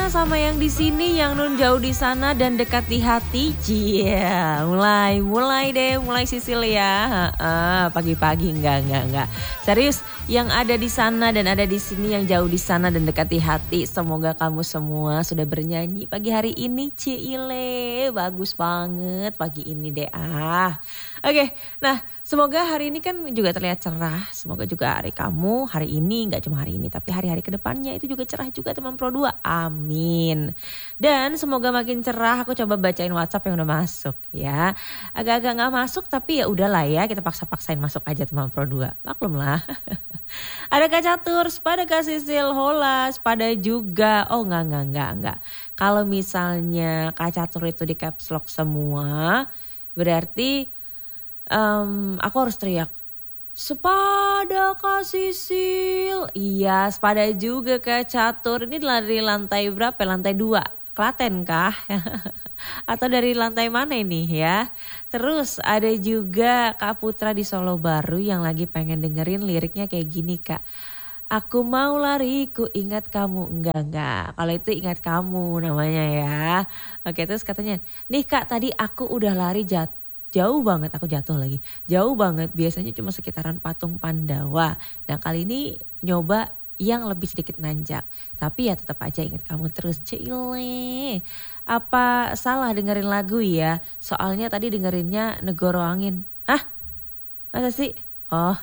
sana sama yang di sini, yang nun jauh di sana dan dekat di hati. Cia, mulai deh, mulai Sisil ya. Pagi-pagi enggak. Serius, yang ada di sana dan ada di sini, yang jauh di sana dan dekat di hati. Semoga kamu semua sudah bernyanyi pagi hari ini. Cile, bagus banget pagi ini deh Oke, nah semoga hari ini kan juga terlihat cerah. Semoga juga hari kamu hari ini, gak cuma hari ini tapi hari-hari kedepannya itu juga cerah juga teman Pro 2. Amin. Dan semoga makin cerah. Aku coba bacain WhatsApp yang udah masuk ya. Agak-agak gak masuk tapi ya udahlah ya, kita paksa-paksain masuk aja teman Pro 2. Maklum lah. Ada Kak Catur, pada Kak Sisil, Holas, pada juga. Oh enggak. Kalau misalnya Kak Catur itu di caps lock semua, berarti aku harus teriak, sepada Kak Sisil. Iya, sepada juga Kak Catur. Ini dari lantai berapa? Lantai 2. Klaten kah? Atau dari lantai mana ini ya? Terus ada juga Kak Putra di Solo Baru yang lagi pengen dengerin liriknya kayak gini Kak. Aku mau lari, ku ingat kamu. Enggak. Kalau itu ingat kamu namanya ya. Oke, terus katanya, nih Kak tadi aku udah lari jauh banget, aku jatuh lagi. Jauh banget, biasanya cuma sekitaran Patung Pandawa. Nah kali ini nyoba yang lebih sedikit nanjak. Tapi ya tetap aja ingat kamu terus. Cile. Apa salah dengerin lagu ya? Soalnya tadi dengerinnya Negoro Angin. Hah? Masa sih? Oh,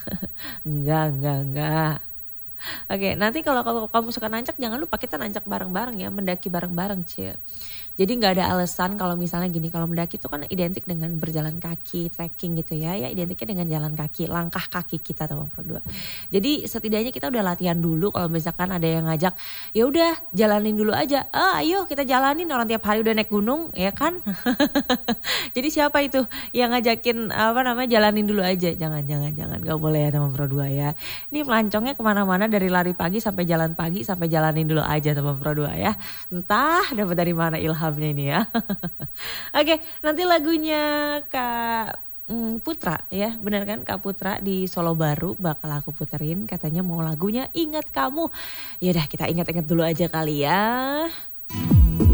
enggak. Oke, nanti kalau kamu suka nanjak jangan lupa kita nanjak bareng-bareng ya, mendaki bareng-bareng Cie. Jadi gak ada alasan kalau misalnya gini, kalau mendaki itu kan identik dengan berjalan kaki, trekking gitu ya. Ya identiknya dengan jalan kaki, langkah kaki kita teman Pro 2. Jadi setidaknya kita udah latihan dulu kalau misalkan ada yang ngajak, ya udah jalanin dulu aja. Ayo kita jalanin, orang tiap hari udah naik gunung ya kan. Jadi siapa itu yang ngajakin jalanin dulu aja. Jangan, gak boleh ya teman Pro 2 ya. Ini melancongnya kemana-mana dari lari pagi sampai jalan pagi sampai jalanin dulu aja teman Pro 2 ya. Entah dapat dari mana ilhamnya ini ya. Oke, nanti lagunya Kak Putra ya, benar kan Kak Putra di Solo Baru bakal aku puterin, katanya mau lagunya Ingat Kamu. Yaudah kita ingat-ingat dulu aja kali ya.